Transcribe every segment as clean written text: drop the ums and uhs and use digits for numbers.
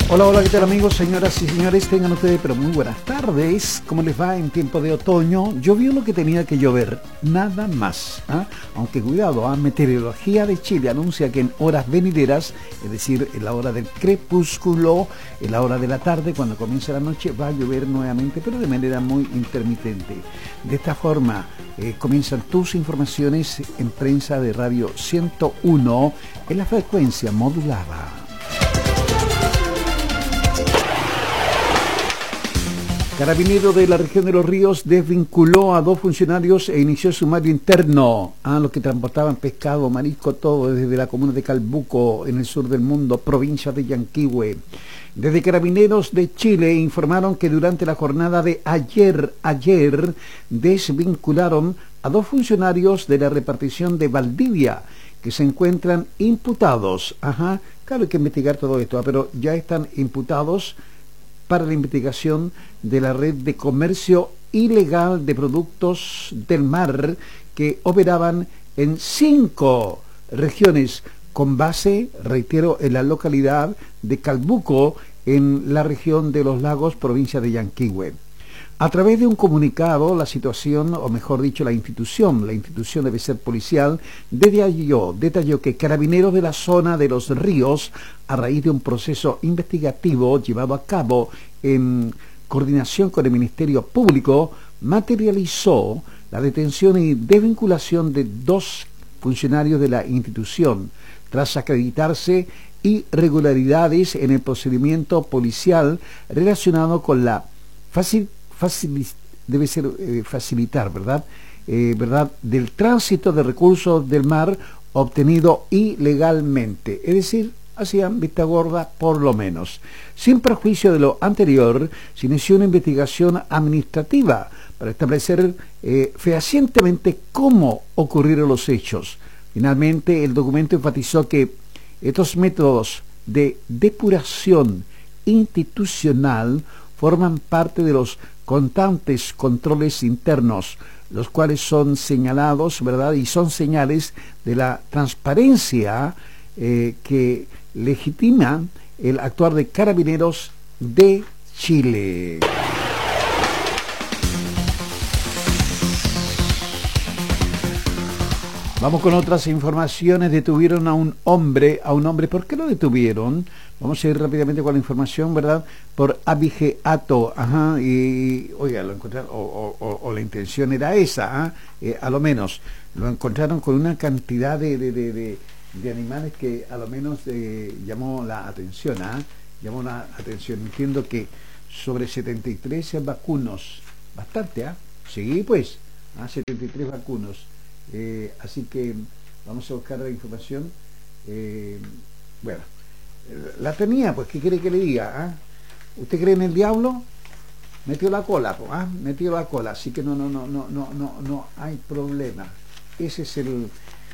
Hola, hola, ¿qué tal amigos, señoras y señores? Tengan ustedes pero muy buenas tardes. ¿Cómo les va en tiempo de otoño? Llovió lo que tenía que llover, nada más. Aunque cuidado, Meteorología de Chile anuncia que en horas venideras, es decir, en la hora del crepúsculo, en la hora de la tarde, cuando comienza la noche, va a llover nuevamente, pero de manera muy intermitente. De esta forma, comienzan tus informaciones en prensa de Radio 101 en la frecuencia modulada. Carabinero de la región de Los Ríos desvinculó a 2 funcionarios e inició sumario interno a los que transportaban pescado, marisco, todo desde la comuna de Calbuco, en el sur del mundo, provincia de Yanquihue. Desde Carabineros de Chile informaron que durante la jornada de ayer desvincularon a 2 funcionarios de la repartición de Valdivia que se encuentran imputados. Claro, hay que investigar todo esto, pero ya están imputados para la investigación de la red de comercio ilegal de productos del mar que operaban en 5 regiones con base, reitero, en la localidad de Calbuco, en la región de Los Lagos, provincia de Yanquihue. A través de un comunicado, la situación, o mejor dicho, la institución debe ser policial, detalló que Carabineros de la zona de Los Ríos, a raíz de un proceso investigativo llevado a cabo en coordinación con el Ministerio Público, materializó la detención y desvinculación de 2 funcionarios de la institución, tras acreditarse irregularidades en el procedimiento policial relacionado con la facilitar, ¿verdad? Del tránsito de recursos del mar obtenido ilegalmente, es decir, hacían vista gorda por lo menos. Sin perjuicio de lo anterior, se inició una investigación administrativa para establecer fehacientemente cómo ocurrieron los hechos. Finalmente, el documento enfatizó que estos métodos de depuración institucional forman parte de los constantes controles internos, los cuales son señalados, ¿verdad? Y son señales de la transparencia que legitima el actuar de Carabineros de Chile. Vamos con otras informaciones. Detuvieron a un hombre. ¿Por qué lo detuvieron? Vamos a ir rápidamente con la información, ¿verdad? Por abigeato, y oiga, lo encontraron, o la intención era esa, a lo menos. Lo encontraron con una cantidad de animales que a lo menos llamó la atención, Entiendo que sobre 73 vacunos, bastante, Sí, pues, 73 vacunos. Así que vamos a buscar la información. Bueno, la tenía, pues, ¿qué quiere que le diga? ¿Usted cree en el diablo? Metió la cola, metió la cola, así que no hay problema. Ese es el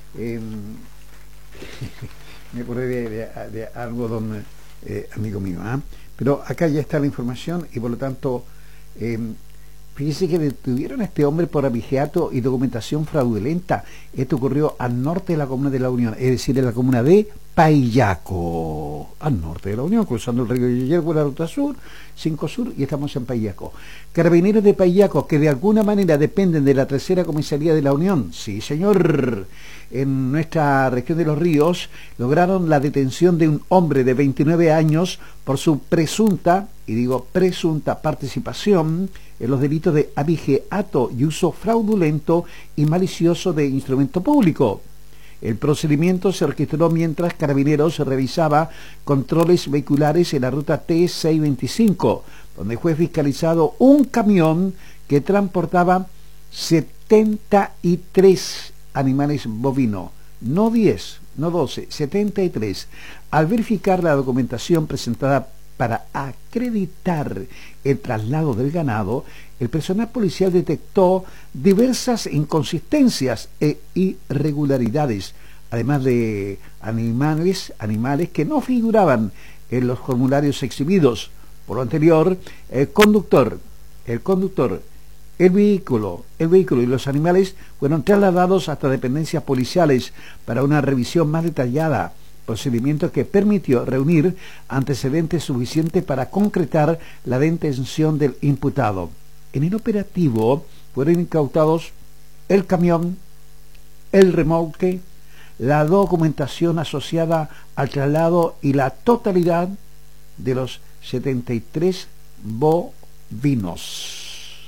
me acordé de algo, amigo mío, pero acá ya está la información y por lo tanto fíjese que detuvieron a este hombre por abigeato y documentación fraudulenta. Esto ocurrió al norte de la comuna de La Unión, es decir, en la comuna de Paillaco, al norte de La Unión, cruzando el río Yeyergo, la ruta sur, 5 sur, y estamos en Paillaco. Carabineros de Paillaco, que de alguna manera dependen de la tercera comisaría de La Unión, sí señor, en nuestra región de Los Ríos, lograron la detención de un hombre de 29 años por su presunta, y digo presunta, participación en los delitos de abigeato y uso fraudulento y malicioso de instrumento público. El procedimiento se registró mientras Carabineros revisaba controles vehiculares en la ruta T625, donde fue fiscalizado un camión que transportaba 73 animales bovinos, no 10, no 12, 73. Al verificar la documentación presentada para acreditar el traslado del ganado, el personal policial detectó diversas inconsistencias e irregularidades, además de animales que no figuraban en los formularios exhibidos. Por lo anterior, el conductor, el vehículo y los animales fueron trasladados hasta dependencias policiales para una revisión más detallada procedimiento que permitió reunir antecedentes suficientes para concretar la detención del imputado. En el operativo fueron incautados el camión, el remolque, la documentación asociada al traslado y la totalidad de los 73 bovinos.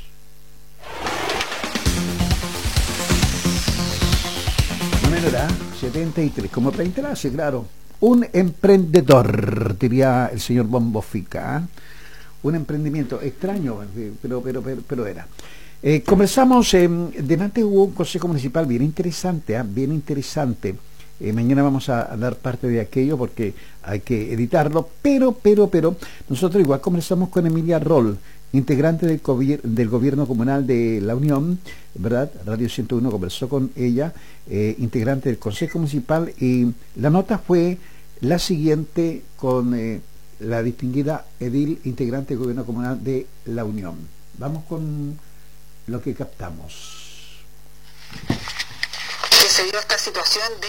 No era 73, como reinterase, claro. Un emprendedor, diría el señor Bombo Fica, ¿eh? Un emprendimiento extraño, pero era. Conversamos, delante hubo un consejo municipal bien interesante, bien interesante. Mañana vamos a dar parte de aquello porque hay que editarlo, pero nosotros igual conversamos con Emilia Roll, integrante del gobierno comunal de La Unión, ¿verdad? Radio 101 conversó con ella, integrante del consejo municipal, y la nota fue la siguiente con la distinguida edil, integrante del gobierno comunal de La Unión. Vamos con lo que captamos. Que se dio esta situación de,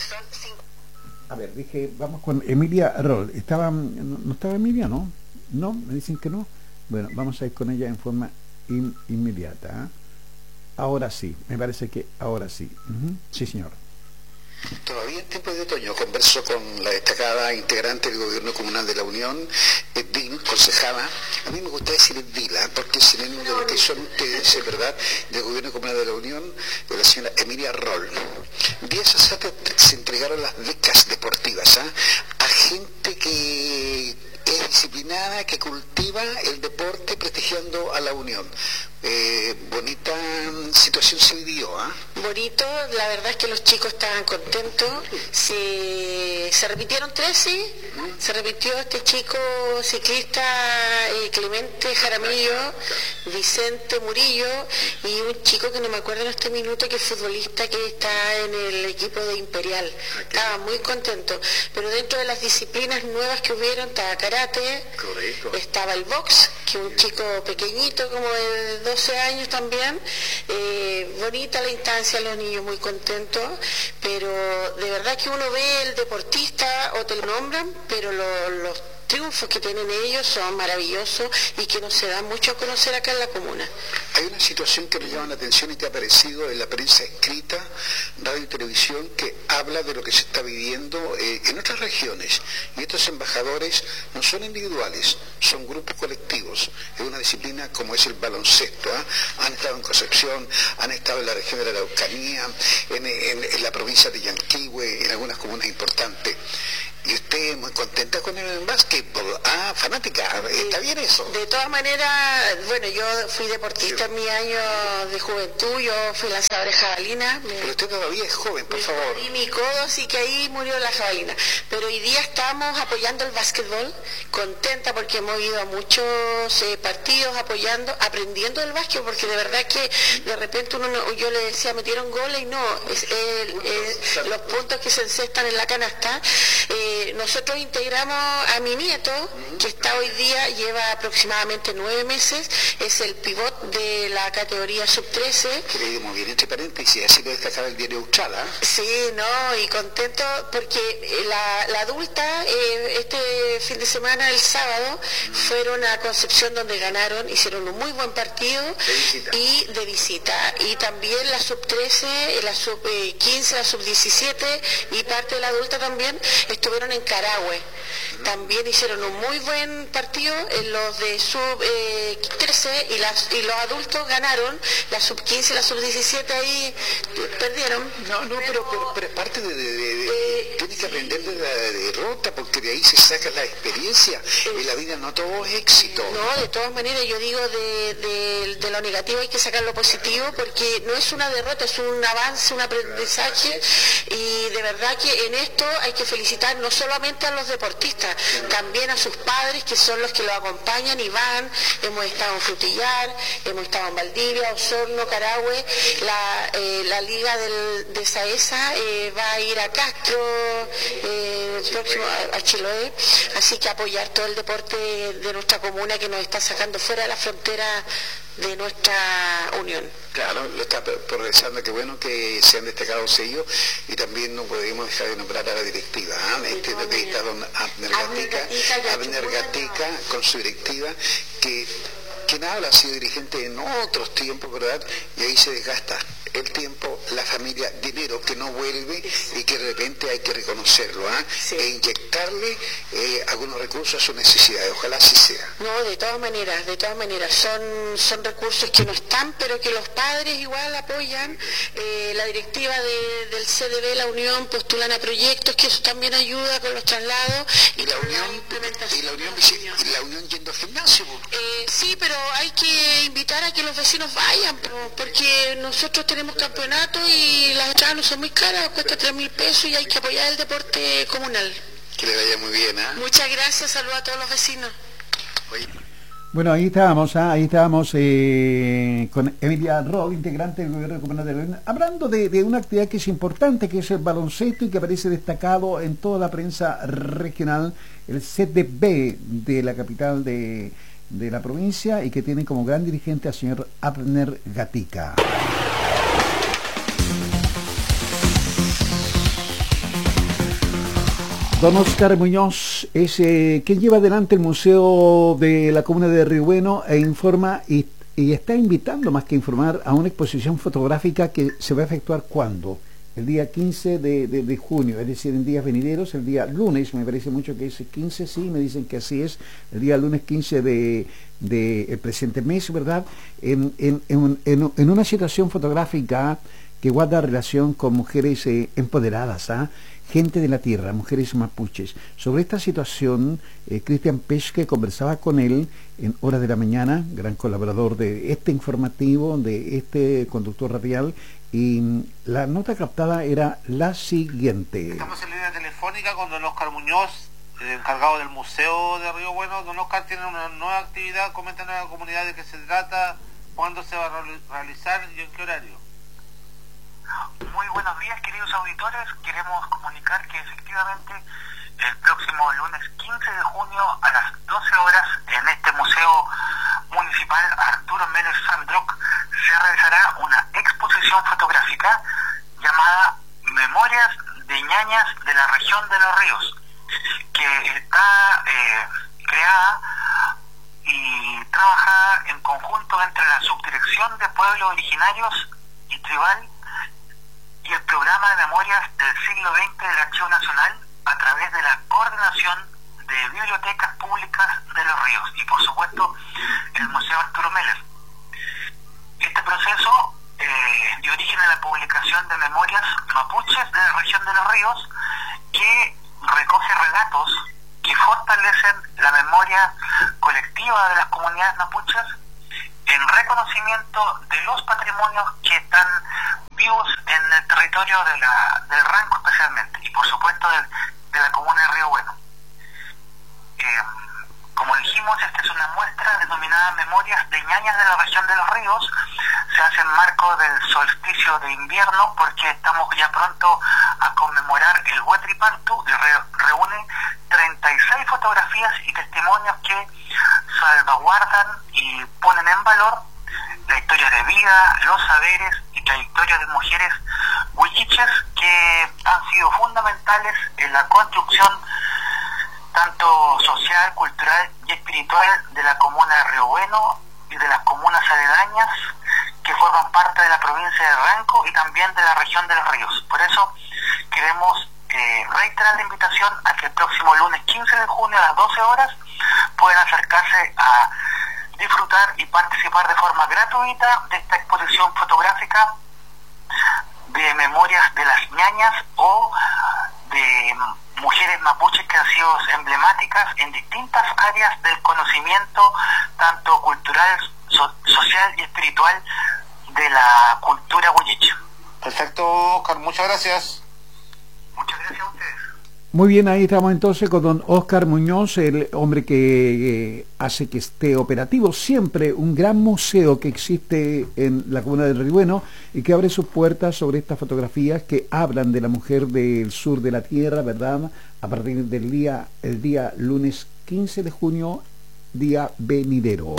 dije, vamos con Emilia Roll. ¿No estaba Emilia, no? No, me dicen que no. Bueno, vamos a ir con ella en forma inmediata. Ahora sí, me parece que ahora sí. Sí, señor. Todavía en tiempos de otoño converso con la destacada integrante del gobierno comunal de La Unión, Edil, concejala. A mí me gusta decir Edila, porque es sinónimo de lo que son ustedes, es verdad, del gobierno comunal de La Unión, de la señora Emilia Roll. Días atrás se entregaron las becas deportivas a gente que es disciplinada, que cultiva el deporte prestigiando a La Unión. Bonita situación se vivió, Bonito, la verdad es que los chicos estaban contentos, se repitieron 13, se repitió este chico ciclista Clemente Jaramillo, Vicente Murillo, y un chico que no me acuerdo en este minuto, que es futbolista, que está en el equipo de Imperial. Estaba muy contento, pero dentro de las disciplinas nuevas que hubieron estaba karate, correcto, estaba el box, que un chico pequeñito como de 12 años también. Bonita la instancia, los niños muy contentos, pero de verdad que uno ve el deportista o te lo nombran, pero los triunfos que tienen ellos son maravillosos y que no se dan mucho a conocer acá en la comuna. Hay una situación que me llama la atención y que ha aparecido en la prensa escrita, radio y televisión, que habla de lo que se está viviendo en otras regiones. Y estos embajadores no son individuales, son grupos colectivos. Es una disciplina como es el baloncesto. Han estado en Concepción, han estado en la región de la Araucanía, en la provincia de Yanquihue, en algunas comunas importantes. Y usted muy contenta con el básquetbol, fanática, ¿está bien eso? De todas maneras, bueno, yo fui deportista en mi año de juventud, yo fui lanzadora de jabalina. Pero usted todavía es joven, por favor. Y mi codo, así que ahí murió la jabalina. Pero hoy día estamos apoyando el básquetbol, contenta porque hemos ido a muchos partidos aprendiendo el básquet, porque de verdad que de repente yo le decía, metieron goles y no, los puntos que se encestan en la canasta. Nosotros integramos a mi nieto, que está hoy día, lleva aproximadamente 9 meses, es el pivot de la categoría sub-13. Que muy bien, entre paréntesis, así lo destacaba el diario Austral, Sí, no, y contento porque la adulta, este fin de semana, el sábado, fueron a Concepción donde ganaron, hicieron un muy buen partido de visita. Y también la sub-13, la sub-15, la sub-17 y parte de la adulta también estuvieron en Carahue. También hicieron un muy buen partido, en los de sub-13 y los adultos ganaron, la sub-15 y la sub-17 ahí perdieron. Pero es parte tienes que aprender de la derrota, porque de ahí se saca la experiencia. En la vida no todo es éxito. No, de todas maneras yo digo de lo negativo hay que sacar lo positivo, porque no es una derrota, es un avance, un aprendizaje, y de verdad que en esto hay que felicitar no solamente a los deportistas, familia, también a sus padres, que son los que lo acompañan y van. Hemos estado en Frutillar, hemos estado en Valdivia, Osorno, Carahue. La liga de Saesa va a ir a Castro, el próximo a Chiloé, así que apoyar todo el deporte de nuestra comuna que nos está sacando fuera de la frontera de nuestra unión. Claro, lo está progresando, qué bueno que se han destacado sellos, y también no podemos dejar de nombrar a la directiva, entiendo que está don Abner Gatica con su directiva, que nada, ha sido dirigente en otros tiempos, ¿verdad? Y ahí se desgasta el tiempo, la familia, dinero que no vuelve y que de repente hay que reconocerlo, sí, e inyectarle algunos recursos a sus necesidades. Ojalá así sea. No, de todas maneras, son recursos que no están, pero que los padres igual apoyan. La directiva del CDB, la Unión, postulan a proyectos, que eso también ayuda con los traslados y la Unión, implementación. Y la Unión yendo al gimnasio. Sí, pero hay que invitar a que los vecinos vayan, porque nosotros tenemos campeonato y las entradas no son muy caras, cuesta 3.000 pesos y hay que apoyar el deporte comunal. Que le vaya muy bien, Muchas gracias, saludos a todos los vecinos. Bueno, ahí estábamos con Emilia Roll, integrante del gobierno comunal de León, hablando de una actividad que es importante, que es el baloncesto, y que aparece destacado en toda la prensa regional, el CDB de la capital de la provincia, y que tiene como gran dirigente al señor Abner Gatica. Don Oscar Muñoz es quien lleva adelante el Museo de la Comuna de Río Bueno, e informa y está invitando, más que informar, a una exposición fotográfica que se va a efectuar ¿cuándo? El día 15 de junio, es decir, en días venideros, el día lunes, me parece mucho que es el 15, sí, me dicen que así es, el día lunes 15 de el presente mes, ¿verdad? En una situación fotográfica que guarda relación con mujeres empoderadas, gente de la tierra, mujeres mapuches. Sobre esta situación, Cristian Pesque conversaba con él en horas de la mañana, gran colaborador de este informativo, de este conductor radial, y la nota captada era la siguiente. Estamos en línea telefónica con don Oscar Muñoz, el encargado del Museo de Río Bueno. Don Oscar tiene una nueva actividad, coméntanos a la comunidad de qué se trata, cuándo se va a realizar y en qué horario. Muy buenos días, queridos auditores. Queremos comunicar que efectivamente el próximo lunes 15 de junio a las 12 horas en este Museo Municipal Arturo Melo Sandrock se realizará una exposición fotográfica llamada Memorias de ñañas de la región de los ríos, que está creada y trabajada en conjunto entre la Subdirección de Pueblos Originarios y Tribal y el Programa de Memorias del Siglo XX del Archivo Nacional, a través de la Coordinación de Bibliotecas Públicas de los Ríos y, por supuesto, el Museo Arturo Meller. Este proceso dio origen a la publicación de Memorias Mapuches de la región de los Ríos, que recoge relatos que fortalecen la memoria colectiva de las comunidades mapuches en reconocimiento de los patrimonios que están vivos en el territorio del Ranco especialmente, y por supuesto de la comuna de Río Bueno. Como dijimos, esta es una muestra denominada Memorias de ñañas de la región de los ríos. Se hace en marco del solsticio de invierno, porque estamos ya pronto a conmemorar el Huetripantu, y reúne 36 fotografías y testimonios que salvaguardan y ponen en valor la historia de vida, los saberes y trayectorias de mujeres huilliches que han sido fundamentales en la construcción tanto social, cultural y espiritual de la comuna de Río Bueno y de las comunas aledañas que forman parte de la provincia de Ranco y también de la región de los ríos. Por eso queremos reiterar la invitación a que el próximo lunes 15 de junio a las 12 horas puedan acercarse a disfrutar y participar de forma gratuita de esta exposición fotográfica de memorias de las ñañas o de mujeres mapuches que han sido emblemáticas en distintas áreas del conocimiento, tanto cultural, social y espiritual de la cultura huilliche. Perfecto, Oscar, muchas gracias. Muchas gracias a ustedes. Muy bien, ahí estamos entonces con don Óscar Muñoz, el hombre que hace que esté operativo siempre un gran museo que existe en la comuna de Ribueno y que abre sus puertas sobre estas fotografías que hablan de la mujer del sur de la tierra, ¿verdad? A partir del día lunes 15 de junio, día venidero.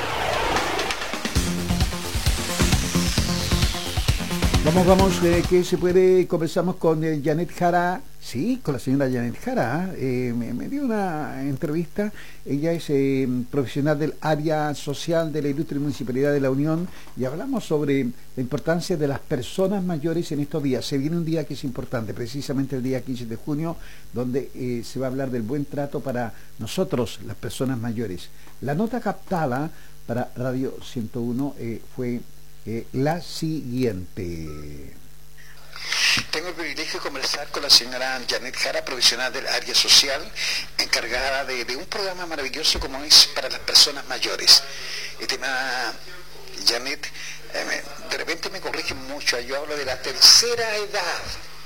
Vamos, que se puede, conversamos con Janet Jara, sí, con la señora Janet Jara, me dio una entrevista, ella es profesional del área social de la Ilustre Municipalidad de La Unión y hablamos sobre la importancia de las personas mayores en estos días. Se viene un día que es importante, precisamente el día 15 de junio, donde se va a hablar del buen trato para nosotros, las personas mayores. La nota captada para Radio 101 fue la siguiente. Tengo el privilegio de conversar con la señora Janet Jara, profesional del área social, encargada de un programa maravilloso como es para las personas mayores. El tema, Janet, de repente me corrigen mucho, yo hablo de la tercera edad.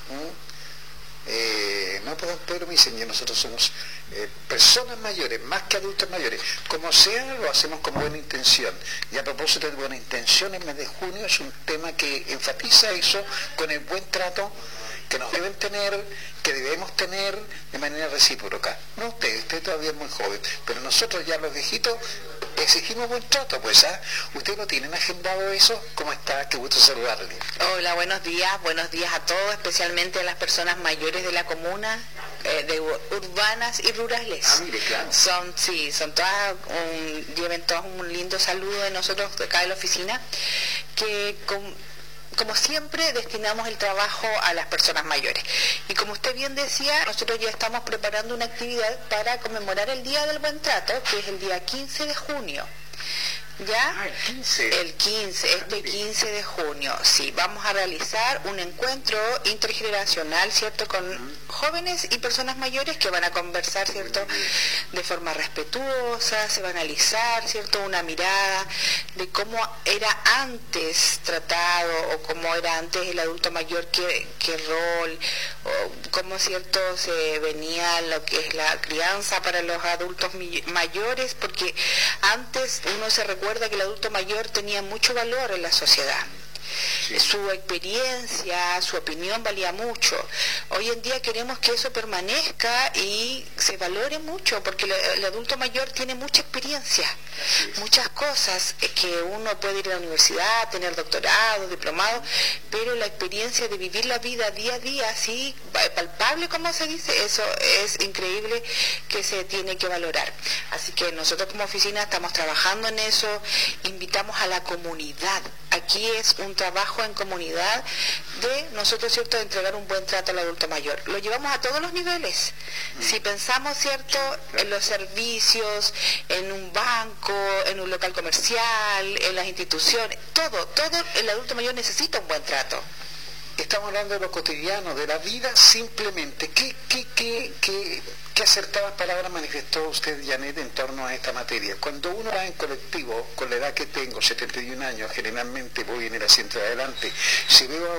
No, pues don Pedro me dicen, nosotros somos personas mayores, más que adultos mayores. Como sea, lo hacemos con buena intención. Y a propósito de buena intención, el mes de junio es un tema que enfatiza eso con el buen trato que nos deben tener, que debemos tener de manera recíproca. No usted todavía es muy joven, pero nosotros ya los viejitos exigimos buen trato, pues, ¿ah? ¿Ustedes no tienen agendado eso? ¿Cómo está? Qué gusto saludarle. Hola, buenos días a todos, especialmente a las personas mayores de la comuna, de urbanas y rurales. Ah, mire, claro. Son todas, lleven todas un lindo saludo de nosotros de acá de la oficina, que como siempre destinamos el trabajo a las personas mayores. Y como usted bien decía, nosotros ya estamos preparando una actividad para conmemorar el Día del Buen Trato, que es el día 15 de junio. ¿Ya? Ah, el 15. El 15, este 15 de junio, sí, vamos a realizar un encuentro intergeneracional, ¿cierto?, con jóvenes y personas mayores que van a conversar, ¿cierto?, de forma respetuosa, se va a analizar, ¿cierto?, una mirada de cómo era antes tratado o cómo era antes el adulto mayor, qué rol, o cómo, ¿cierto?, se venía lo que es la crianza para los adultos mayores, porque antes uno se recuerda que el adulto mayor tenía mucho valor en la sociedad. Sí. Su experiencia, su opinión valía mucho. Hoy en día queremos que eso permanezca y se valore mucho, porque el adulto mayor tiene mucha experiencia, muchas cosas que uno puede ir a la universidad, tener doctorado, diplomado, pero la experiencia de vivir la vida día a día, así palpable como se dice, eso es increíble, que se tiene que valorar. Así que nosotros como oficina estamos trabajando en eso, invitamos a la comunidad. Aquí es un trabajo en comunidad de nosotros, ¿cierto?, de entregar un buen trato al adulto mayor. Lo llevamos a todos los niveles. Si pensamos, ¿cierto?, en los servicios, en un banco, en un local comercial, en las instituciones, todo el adulto mayor necesita un buen trato. Estamos hablando de lo cotidiano, de la vida simplemente. ¿Qué acertadas palabras manifestó usted, Janet, en torno a esta materia? Cuando uno va en colectivo, con la edad que tengo, 71 años, generalmente voy en el asiento de adelante, si veo a